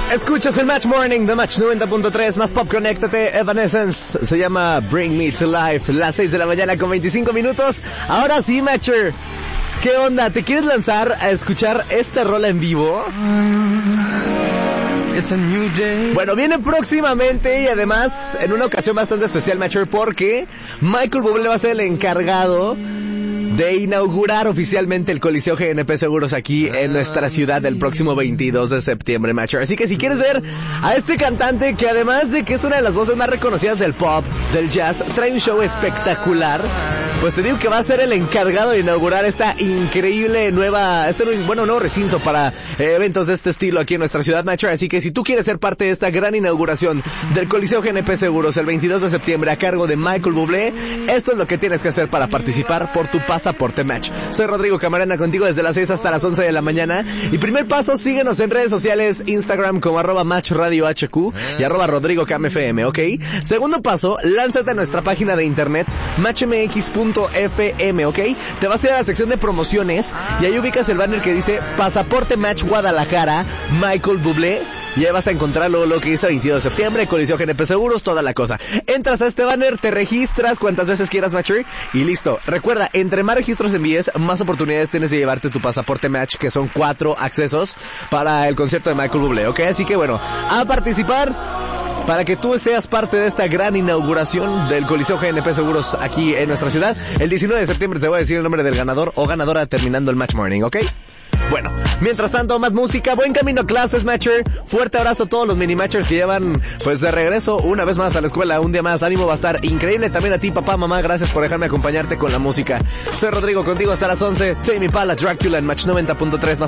Escuchas el Match Morning de Match 90.3, más pop, conéctate, Evanescence, se llama Bring Me to Life, las 6 de la mañana con 25 minutos. Ahora sí, Matcher, ¿qué onda? ¿Te quieres lanzar a escuchar esta rola en vivo? Bueno, viene próximamente y además en una ocasión bastante especial, Matcher, porque Michael Bublé va a ser el encargado de inaugurar oficialmente el Coliseo GNP Seguros aquí en nuestra ciudad el próximo 22 de septiembre, Matcher. Así que si quieres ver a este cantante que además de que es una de las voces más reconocidas del pop, del jazz, trae un show espectacular, pues te digo que va a ser el encargado de inaugurar esta increíble nuevo recinto para eventos de este estilo aquí en nuestra ciudad, Matcher. Así que si tú quieres ser parte de esta gran inauguración del Coliseo GNP Seguros el 22 de septiembre a cargo de Michael Bublé, esto es lo que tienes que hacer para participar por tu pasaporte Match. Soy Rodrigo Camarena contigo desde las 6 hasta las 11 de la mañana. Y primer paso, síguenos en redes sociales, Instagram como @MatchRadioHQ y @RodrigoCamFM, ¿ok? Segundo paso, lánzate a nuestra página de internet, matchmx.fm, ¿ok? Te vas a ir a la sección de promociones y ahí ubicas el banner que dice Pasaporte Match Guadalajara, Michael Bublé. Y ahí vas a encontrar lo que dice 22 de septiembre, Coliseo GNP Seguros, toda la cosa. Entras a este banner, te registras cuantas veces quieras, Matcher, y listo. Recuerda, entre más registros envíes, más oportunidades tienes de llevarte tu pasaporte Match, que son 4 accesos para el concierto de Michael Bublé, ¿ok? Así que bueno, a participar para que tú seas parte de esta gran inauguración del Coliseo GNP Seguros aquí en nuestra ciudad. El 19 de septiembre te voy a decir el nombre del ganador o ganadora terminando el Match Morning, ¿ok? Bueno, mientras tanto, más música, buen camino a clases, Matcher. Fuerte abrazo a todos los mini Matchers que llevan, pues, de regreso una vez más a la escuela, un día más. Ánimo, va a estar increíble. También a ti, papá, mamá, gracias por dejarme acompañarte con la música. Soy Rodrigo, contigo hasta las 11. Tame Impala, Dracula en Match 90.3.